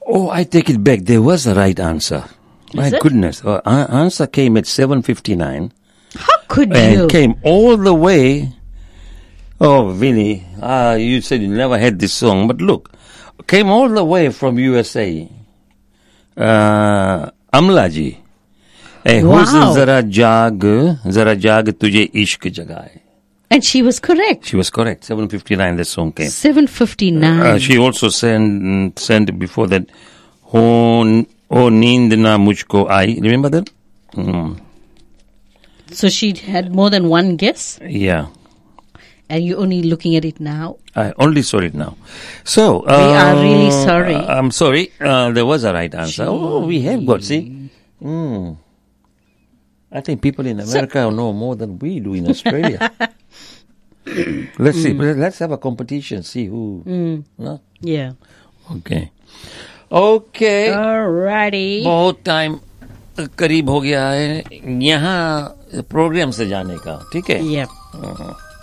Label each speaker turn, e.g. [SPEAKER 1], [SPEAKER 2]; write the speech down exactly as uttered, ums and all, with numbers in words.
[SPEAKER 1] Oh, I take it back. There was a right answer. My
[SPEAKER 2] Is it?
[SPEAKER 1] goodness. Uh, answer came at seven fifty-nine.
[SPEAKER 2] How could
[SPEAKER 1] And
[SPEAKER 2] you?
[SPEAKER 1] came all the way. Oh, Vinny, ah, you said you never had this song, but look, came all the way from U S A. Uh, Amla ji. Eh,
[SPEAKER 2] Wow.
[SPEAKER 1] Husn zara jaag, zara jaag tujhe ishq jagaye.
[SPEAKER 2] And she was correct.
[SPEAKER 1] She was correct. seven fifty-nine, the song came.
[SPEAKER 2] seven fifty-nine.
[SPEAKER 1] Uh, she also sent sent before that, Ho, ho Neend Na Mujhko Aayi. Remember that? Mm.
[SPEAKER 2] So she had more than one guess?
[SPEAKER 1] Yeah.
[SPEAKER 2] And you're only looking at it now?
[SPEAKER 1] I only saw it now. So, uh,
[SPEAKER 2] We are really sorry.
[SPEAKER 1] I'm sorry. Uh, there was a right answer. Oh, we have got, see? Mm. I think people in America so, know more than we do in Australia. Let's see.
[SPEAKER 2] Mm.
[SPEAKER 1] Let's have a competition. See who.
[SPEAKER 2] Mm.
[SPEAKER 1] No?
[SPEAKER 2] Yeah.
[SPEAKER 1] Okay. Okay.
[SPEAKER 2] Alrighty.
[SPEAKER 1] बहुत time करीब हो गया है यहाँ programme से जाने का. ठीक है?
[SPEAKER 2] Yep.